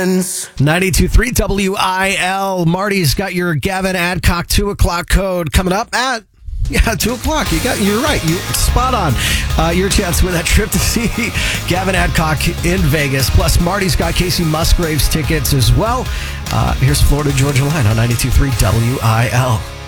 friends. 92.3 WIL. Marty's got your Gavin Adcock 2 o'clock code coming up at 2 o'clock. You're right. You spot on. Your chance to win that trip to see Gavin Adcock in Vegas. Plus, Marty's got Casey Musgraves tickets as well. Here's Florida Georgia Line on 92.3 WIL.